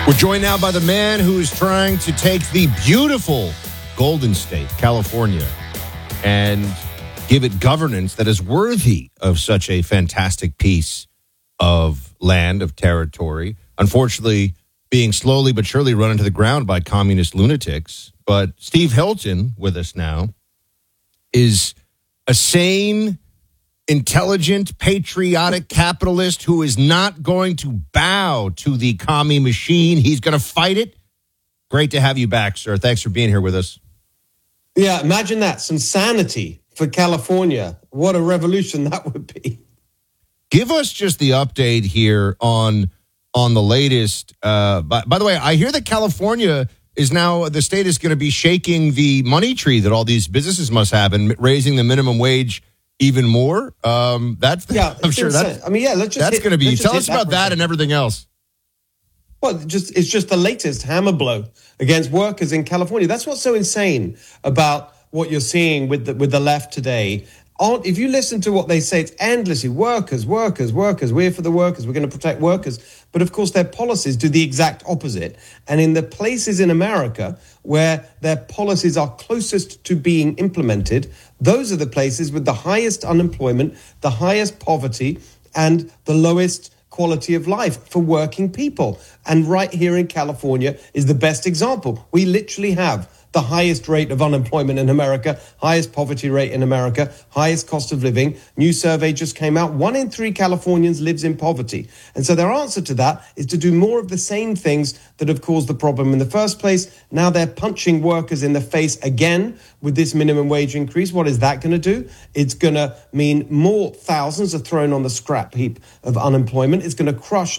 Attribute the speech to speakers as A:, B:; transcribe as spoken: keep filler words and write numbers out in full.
A: We're joined now by the man who is trying to take the beautiful Golden State, California, and give it governance that is worthy of such a fantastic piece of land, of territory. Unfortunately, being slowly but surely run into the ground by communist lunatics. But Steve Hilton, with us now, is a sane, intelligent, patriotic capitalist who is not going to bow to the commie machine. He's going to fight it. Great to have you back, sir. Thanks for being here with us.
B: Yeah, imagine that. Some sanity for California. What a revolution that would be.
A: Give us just the update here on on the latest. Uh, by, by the way, I hear that California is now, the state is going to be shaking the money tree that all these businesses must have and raising the minimum wage even more. Um, that's
B: yeah,
A: I'm sure
B: insane.
A: that's.
B: I mean, yeah, let's just
A: that's going to be. Tell us about that, that and everything else.
B: Well, just it's just the latest hammer blow against workers in California. That's what's so insane about what you're seeing with the, with the left today. On, if you listen to what they say, it's endlessly workers, workers, workers. We're for the workers. We're going to protect workers. But of course, their policies do the exact opposite. And in the places in America where their policies are closest to being implemented, those are the places with the highest unemployment, the highest poverty, and the lowest quality of life for working people. And right here in California is the best example. We literally have the highest rate of unemployment in America, highest poverty rate in America, highest cost of living. New survey just came out. One in three Californians lives in poverty. And so their answer to that is to do more of the same things that have caused the problem in the first place. Now they're punching workers in the face again with this minimum wage increase. What is that going to do? It's going to mean more thousands are thrown on the scrap heap of unemployment. It's going to crush